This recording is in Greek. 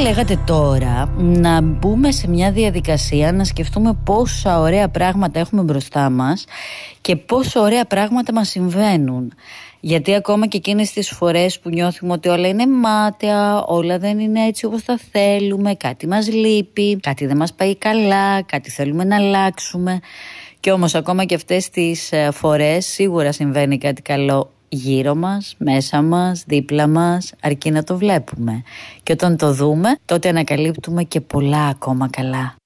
λέγατε τώρα να μπούμε σε μια διαδικασία να σκεφτούμε πόσα ωραία πράγματα έχουμε μπροστά μας και πόσα ωραία πράγματα μας συμβαίνουν. Γιατί ακόμα και εκείνες τις φορές που νιώθουμε ότι όλα είναι μάταια, όλα δεν είναι έτσι όπως τα θέλουμε, κάτι μας λείπει, κάτι δεν μας πάει καλά, κάτι θέλουμε να αλλάξουμε. Και όμως ακόμα και αυτές τις φορές σίγουρα συμβαίνει κάτι καλό γύρω μας, μέσα μας, δίπλα μας, αρκεί να το βλέπουμε. Και όταν το δούμε, τότε ανακαλύπτουμε και πολλά ακόμα καλά.